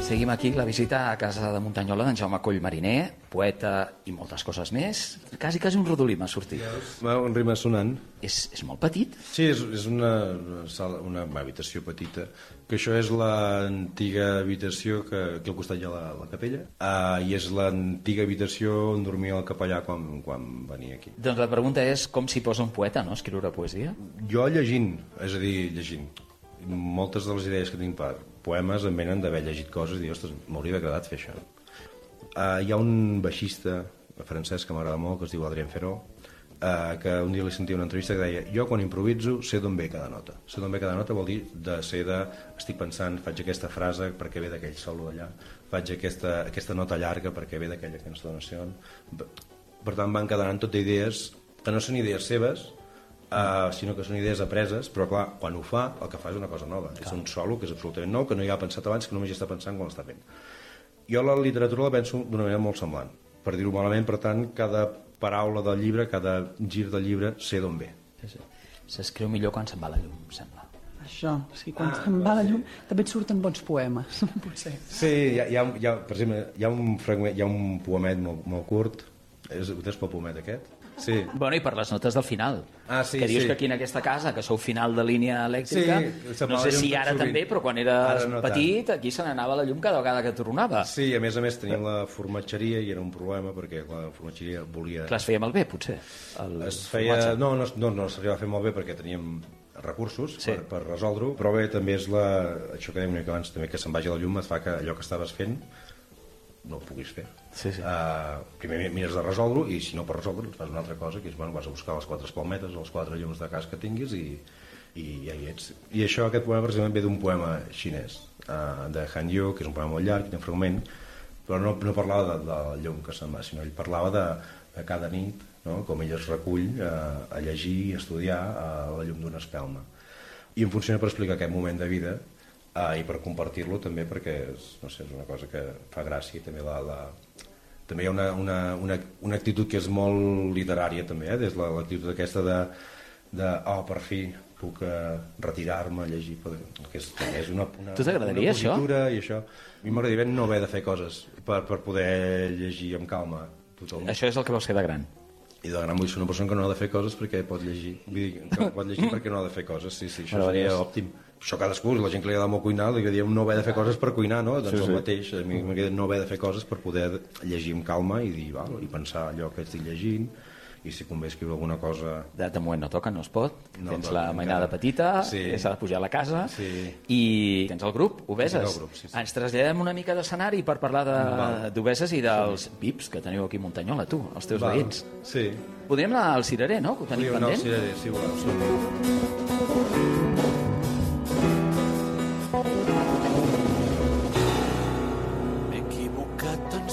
Seguim aquí la visita a casa de Muntanyola d'en Jaume Coll Mariner, poeta i moltes coses més. Quasi un rodolí m'ha sortit. Un rima sonant. És molt petit? Sí, és una habitació petita, que això és l'antiga habitació que aquí al costat hi ha la capella, i és l'antiga habitació on dormia el capellà quan venia aquí. Doncs la pregunta és com s'hi posa un poeta, no?, escriure poesia? Jo llegint, és a dir, llegint. Moltes de les idees que tinc per poemes em venen d'haver llegit coses i dir, ostres, m'hauria agradat fer això. Hi ha un baixista francès que m'agrada molt, que es diu Adrien Feró, que un dia li sentia una entrevista que deia: jo quan improviso sé d'on ve cada nota. Sé d'on ve cada nota vol dir estic pensant, faig aquesta frase perquè ve d'aquell solo d'allà, faig aquesta nota llarga perquè ve d'aquella entonació. Per tant van quedant tot idees que no són idees seves, sinó que són idees apreses, però clar, quan ho fa, el que fa és una cosa nova. És un solo que és absolutament nou, que no hi ha pensat abans, que només hi està pensant quan l'està fent. Jo la literatura la penso d'una manera molt semblant, per dir-ho malament. Per tant, cada paraula del llibre, cada gir del llibre, sé d'on ve. S'escriu millor quan se'n va la llum, sembla. Això, quan se'n va la llum també et surten bons poemes, potser. Sí, per exemple, hi ha un poemet molt curt. Ho tens pel poemet aquest? Sí. Bueno, i per les notes del final, sí, que dius sí. que aquí en aquesta casa, que sou final de línia elèctrica, sí, no sé si ara també, però quan eres petit aquí se n'anava la llum cada vegada que tornava. Sí, a més teníem la formatgeria i era un problema perquè la formatgeria volia... Clar, es feia malbé, potser? No s'arribava a fer malbé perquè teníem recursos per resoldre-ho, però bé, també és això que dèiem abans, també que se'n vagi la llum et fa que allò que estaves fent no ho puguis fer. Primer mires de resoldre-ho i si no pots resoldre fas una altra cosa, que és, vas a buscar les 4 espalmetes o les 4 llums de cas que tinguis i ja hi ets. I això, aquest poema precisament ve d'un poema xinès de Han Yu, que és un poema molt llarg, un fragment, però no parlava de la llum que se'n va, sinó ell parlava de cada nit, no? Com ell es recull a llegir i estudiar a la llum d'una espelma. I em funciona per explicar aquest moment de vida i per compartir-lo també, perquè és una cosa que fa gràcia. També hi ha una actitud que és molt literària també, des de l'actitud aquesta de per fi puc retirar-me a llegir, que és una t'agradaria això? I això a mi m'agradaria no haver de fer coses per poder llegir amb calma totalment. Això és el que vols fer de gran? I de gran vull ser una persona que no ha de fer coses perquè pot llegir, que pot llegir perquè no ha de fer coses. Sí, això seria òptim. Això cadascú, la gent que li agrada molt cuinar, li agradaria no haver de fer coses per cuinar, no? Doncs el mateix, a mi m'agradaria no haver de fer coses per poder llegir amb calma i dir, i pensar allò que estic llegint, i si convé escriure alguna cosa... De moment no toca, no es pot. Tens la mainada petita, s'ha de pujar a la casa, i tens el grup, Obeses. Ens traslladem una mica d'escenari per parlar d'Obeses i dels VIPs que teniu aquí a Muntanyola, tu, els teus veïns. Sí. Podríem anar al Cirerer, no? Que ho tenim pendent? Podríem anar al Cirerer, si voleu.